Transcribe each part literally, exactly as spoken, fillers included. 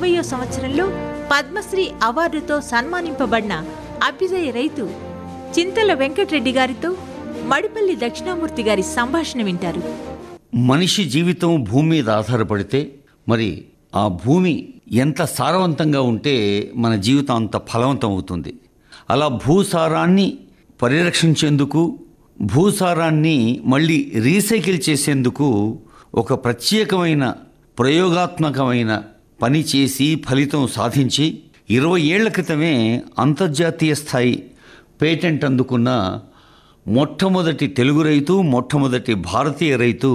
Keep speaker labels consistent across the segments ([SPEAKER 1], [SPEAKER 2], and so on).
[SPEAKER 1] డెబ్బైయో సంవత్సరంలో పద్మశ్రీ అవార్డుతో సన్మానింపబడిన అభ్యుదయ రైతు చింతల వెంకటరెడ్డి గారితో మడిపల్లి దక్షిణామూర్తి గారి సంభాషణ వింటారు.
[SPEAKER 2] మనిషి జీవితం భూమి మీద ఆధారపడితే మరి ఆ భూమి ఎంత సారవంతంగా ఉంటే మన జీవితం అంత ఫలవంతం అవుతుంది. అలా భూసారాన్ని పరిరక్షించేందుకు, భూసారాన్ని మళ్ళీ రీసైకిల్ చేసేందుకు ఒక ప్రత్యేకమైన ప్రయోగాత్మకమైన పని చేసి ఫలితం సాధించి ఇరవై ఏళ్ల క్రితమే అంతర్జాతీయ స్థాయి పేటెంట్ అందుకున్న మొట్టమొదటి తెలుగు రైతు, మొట్టమొదటి భారతీయ రైతు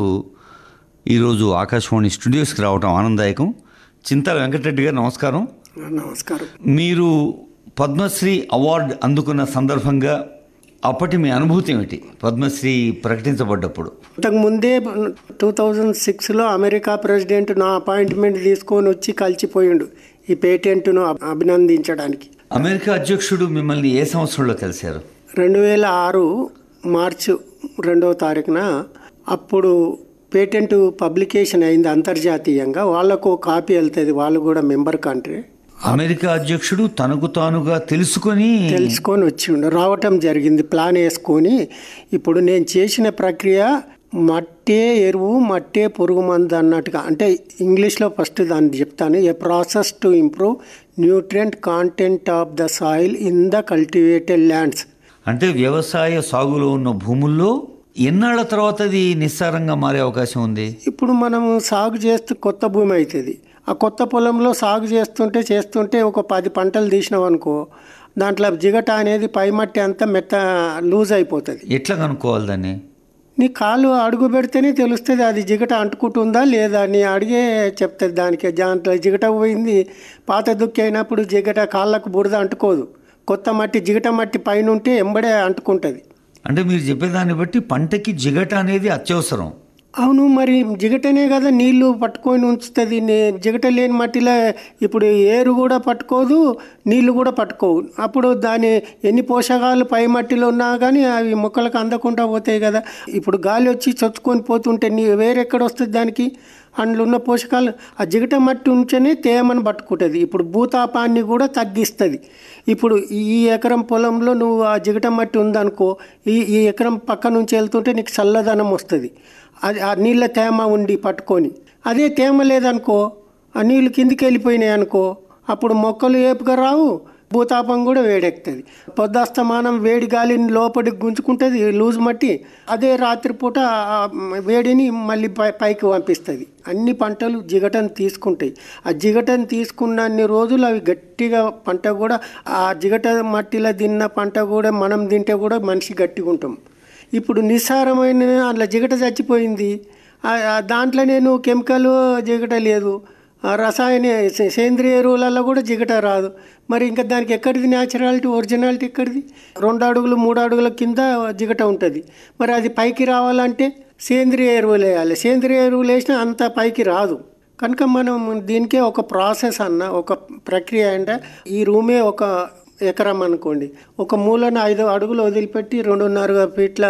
[SPEAKER 2] ఈరోజు ఆకాశవాణి స్టూడియోస్కి రావడం ఆనందదాయకం. చింతల వెంకటరెడ్డి గారు నమస్కారం.
[SPEAKER 3] నమస్కారం.
[SPEAKER 2] మీరు పద్మశ్రీ అవార్డు అందుకున్న సందర్భంగా అప్పటి మీ అనుభూతి ఏమిటి? పద్మశ్రీ ప్రకటించబడ్డప్పుడు
[SPEAKER 3] అంతకుముందే టూ థౌజండ్ సిక్స్లో అమెరికా ప్రెసిడెంట్ నా అపాయింట్మెంట్ తీసుకొని వచ్చి కలిసిపోయిండు ఈ పేటెంట్ను అభినందించడానికి.
[SPEAKER 2] అమెరికా అధ్యక్షుడు మిమ్మల్ని ఏ సంవత్సరంలో కలిశారు?
[SPEAKER 3] రెండు వేల ఆరు మార్చి రెండవ తారీఖున అప్పుడు పేటెంట్ పబ్లికేషన్ అయింది అంతర్జాతీయంగా. వాళ్ళకు కాపీ వెళ్తుంది, వాళ్ళు కూడా మెంబర్ కంట్రీ.
[SPEAKER 2] అమెరికా అధ్యక్షుడు తనకు తానుగా తెలుసుకొని
[SPEAKER 3] తెలుసుకొని వచ్చిండు, రావటం జరిగింది ప్లాన్ వేసుకొని. ఇప్పుడు నేను చేసిన ప్రక్రియ మట్టే ఎరువు, మట్టే పురుగు మందు అన్నట్టుగా, అంటే ఇంగ్లీష్లో ఫస్ట్ దాన్ని చెప్తాను. ఏ process to improve nutrient content of the soil in the cultivated lands.
[SPEAKER 2] అంటే వ్యవసాయ సాగులో ఉన్న భూముల్లో ఎన్నాళ్ల తర్వాత అది నిస్సారంగా మారే అవకాశం ఉంది?
[SPEAKER 3] ఇప్పుడు మనం సాగు చేస్తూ కొత్త భూమి అవుతుంది. ఆ కొత్త పొలంలో సాగు చేస్తుంటే చేస్తుంటే ఒక పది పంటలు తీసినాం అనుకో, దాంట్లో జిగట అనేది పై మట్టి అంతా మెత్త లూజ్ అయిపోతుంది.
[SPEAKER 2] ఎట్లా కనుక్కోవాలి దాన్ని?
[SPEAKER 3] నీ కాలు అడుగు పెడితేనే తెలుస్తుంది అది జిగట అంటుకుంటుందా లేదా. నీ అడిగే చెప్తుంది దానికి. దాంట్లో జిగట పోయింది, పాత దుక్కి అయినప్పుడు జిగట కాళ్ళకు బురద అంటుకోదు. కొత్త మట్టి జిగట మట్టి పైన ఉంటే ఎంబడే అంటుకుంటుంది.
[SPEAKER 2] అంటే మీరు చెప్పేదాన్ని బట్టి పంటకి జిగట అనేది అత్యవసరం.
[SPEAKER 3] అవును, మరి జిగటనే కదా నీళ్లు పట్టుకొని ఉంచుతుంది. జిగట లేని మట్టిలో ఇప్పుడు ఏరు కూడా పట్టుకోదు, నీళ్లు కూడా పట్టుకోవు. అప్పుడు దాని ఎన్ని పోషకాలు పై మట్టిలో ఉన్నా కానీ అవి మొక్కలకు అందకుండా పోతాయి కదా. ఇప్పుడు గాలి వచ్చి చొచ్చుకొని పోతుంటే నీ వేరెక్కడ వస్తుంది దానికి? అందులో ఉన్న పోషకాలు ఆ జిగట మట్టి ఉంటేనే తేమను పట్టుకుంటుంది. ఇప్పుడు భూతాపాన్ని కూడా తగ్గిస్తుంది. ఇప్పుడు ఈ ఎకరం పొలంలో నువ్వు ఆ జిగట మట్టి ఉందనుకో, ఈ ఈ ఎకరం పక్క నుంచి వెళ్తుంటే నీకు చల్లదనం వస్తుంది. అది ఆ నీళ్ళ తేమ ఉండి పట్టుకొని. అదే తేమ లేదనుకో, ఆ నీళ్ళు కిందికి వెళ్ళిపోయినాయి అనుకో, అప్పుడు మొక్కలు ఏపుగా రావు, భూతాపం కూడా వేడెక్కుతుంది. పొద్దుస్తమానం వేడి గాలిని లోపలికి గుంజుకుంటుంది లూజ్ మట్టి. అదే రాత్రిపూట వేడిని మళ్ళీ పై పైకి పంపిస్తుంది. అన్ని పంటలు జిగటను తీసుకుంటాయి. ఆ జిగటను తీసుకున్నన్ని రోజులు అవి గట్టిగా పంట కూడా, ఆ జిగట మట్టిలో తిన్న పంట కూడా మనం తింటే కూడా మనిషి గట్టిగా ఉంటాం. ఇప్పుడు నిస్సారమైన అట్లా జిగట చచ్చిపోయింది. దాంట్లో నేను కెమికల్ జిగట లేదు, రసాయన సేంద్రియ ఎరువులలో కూడా జిగట రాదు. మరి ఇంకా దానికి ఎక్కడిది న్యాచురాలిటీ, ఒరిజినాలిటీ ఎక్కడిది? రెండు అడుగులు మూడు అడుగుల కింద జిగట ఉంటుంది. మరి అది పైకి రావాలంటే సేంద్రియ ఎరువులు వేయాలి. సేంద్రియ ఎరువులు వేసినా అంత పైకి రాదు. కనుక మనం దీనికే ఒక ప్రాసెస్ అన్న, ఒక ప్రక్రియ. అంటే ఈ రూమే ఒక ఎకరం అనుకోండి, ఒక మూలన ఐదు అడుగులు వదిలిపెట్టి రెండున్నర ఫీట్ల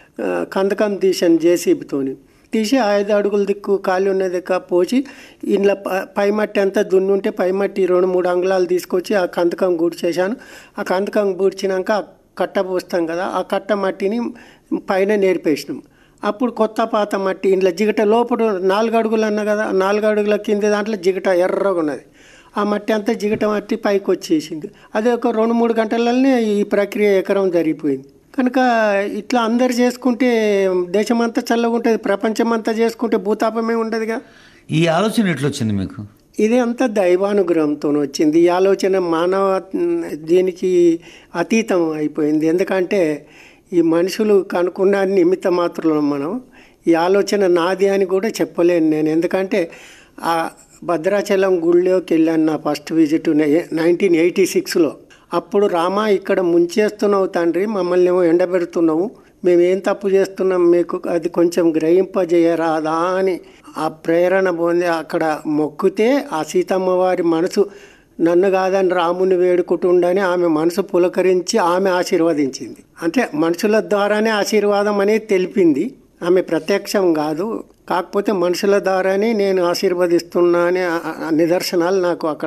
[SPEAKER 3] కందకం తీసాను జేసీబీతోని. తీసి ఐదు అడుగుల దిక్కు ఖాళీ ఉన్న దిక్కు పోసి ఇంట్లో పై మట్టి అంతా దున్ని ఉంటే పై మట్టి రెండు మూడు అంగుళాలు తీసుకొచ్చి ఆ కందకం గూడ్చేసాను. ఆ కందకం గూడ్చినాక కట్ట పోస్తాం కదా, ఆ కట్ట మట్టిని పైన నేర్పేసినాం. అప్పుడు కొత్త పాత మట్టి ఇంట్లో జిగట లోపల నాలుగు అడుగులు అన్నా కదా, నాలుగు అడుగుల కింద దాంట్లో జిగట ఎర్రగా ఉన్నది. ఆ మట్టి అంతా జిగట మట్టి పైకి వచ్చేసింది. అదే ఒక రెండు మూడు గంటలనే ఈ ప్రక్రియ ఎకరం జరిగిపోయింది. కనుక ఇట్లా అందరు చేసుకుంటే దేశమంతా చల్లగా ఉంటుంది, ప్రపంచమంతా చేసుకుంటే భూతాపమే ఉండదుగా.
[SPEAKER 2] ఈ ఆలోచన ఎట్లా వచ్చింది మీకు?
[SPEAKER 3] ఇది అంతా దైవానుగ్రహంతో వచ్చింది. ఈ ఆలోచన మానవ దీనికి అతీతం అయిపోయింది. ఎందుకంటే ఈ మనుషులు కనుక్కున్న నిమిత్త మాత్రం మనం ఈ ఆలోచన నాది అని కూడా చెప్పలేను నేను. ఎందుకంటే ఆ భద్రాచలం గుళ్ళోకి వెళ్ళాను నా ఫస్ట్ విజిట్ నైన్టీన్ ఎయిటీ సిక్స్లో. అప్పుడు రామా ఇక్కడ ముంచేస్తున్నావు తండ్రి, మమ్మల్ని ఏమో ఎండబెడుతున్నావు, మేమేం తప్పు చేస్తున్నాం, మీకు అది కొంచెం గ్రహింపజేయరాదా అని ఆ ప్రేరణ పొంది అక్కడ మొక్కితే ఆ సీతమ్మ వారి మనసు నన్ను కాదని రాముని వేడుకుంటుండని ఆమె మనసు పులకరించి ఆమె ఆశీర్వదించింది. అంటే మనుషుల ద్వారానే ఆశీర్వాదం అనేది తెలిపింది, ఆమె ప్రత్యక్షం కాదు. కాకపోతే మనుషుల ద్వారానే నేను ఆశీర్వదిస్తున్నా అనే నిదర్శనాలు నాకు అక్కడ